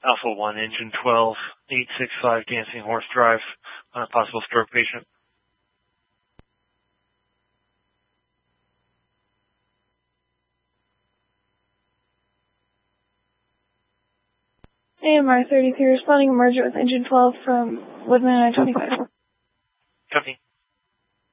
Alpha 1, engine 12, 865 Dancing Horse Drive on a possible stroke patient. AMR 33 responding emergent with engine 12 from Woodman I-25. Copy.